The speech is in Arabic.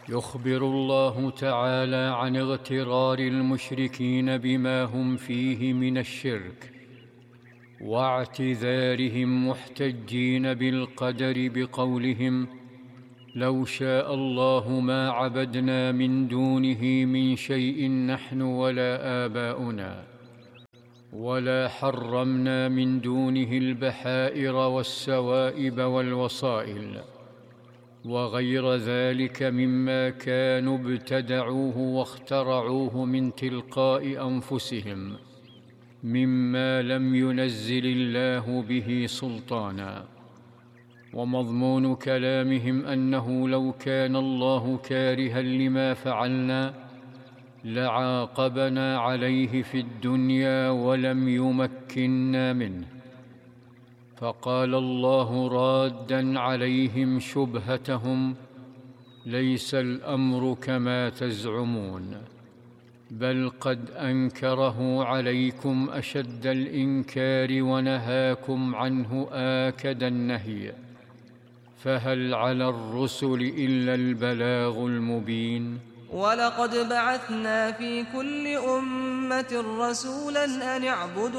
يخبر الله تعالى عن اغترار المشركين بما هم فيه من الشرك واعتذارهم محتجين بالقدر بقولهم: لو شاء الله ما عبدنا من دونه من شيء نحن ولا آباؤنا، ولا حرمنا من دونه البحائر والسوائب والوصائل وغير ذلك مما كانوا ابتدعوه واخترعوه من تلقاء أنفسهم مما لم ينزل الله به سلطانا. ومضمون كلامهم أنه لو كان الله كارها لما فعلنا لعاقبنا عليه في الدنيا ولم يمكننا منه. فقال الله رادا عليهم شبهتهم: ليس الأمر كما تزعمون، بل قد أنكره عليكم أشد الإنكار ونهاكم عنه آكد النهي، فهل على الرسل إلا البلاغ المبين؟ ولقد بعثنا في كل أمة رسولا أن اعبدوا